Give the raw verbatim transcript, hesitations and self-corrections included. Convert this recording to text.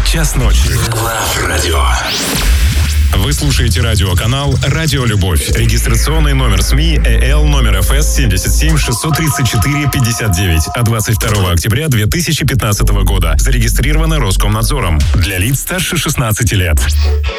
час ночи. Love Radio. Вы слушаете радиоканал «Радио Любовь». Регистрационный номер СМИ ЭЛ номер эф эс семь семь шесть три четыре пять девять от двадцать второго октября две тысячи пятнадцатого года. Зарегистрировано Роскомнадзором. Для лиц старше шестнадцати лет.